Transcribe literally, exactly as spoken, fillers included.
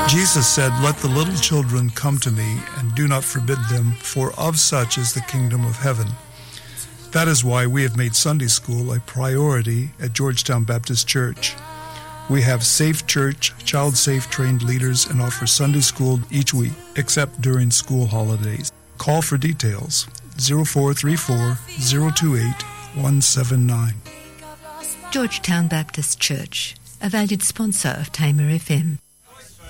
Jesus said, "Let the little children come to me, and do not forbid them, for of such is the kingdom of heaven." That is why we have made Sunday school a priority at Georgetown Baptist Church. We have safe church, child-safe trained leaders, and offer Sunday school each week, except during school holidays. Call for details, zero four three four, zero two eight, one seven nine. Georgetown Baptist Church, a valued sponsor of Tamer F M.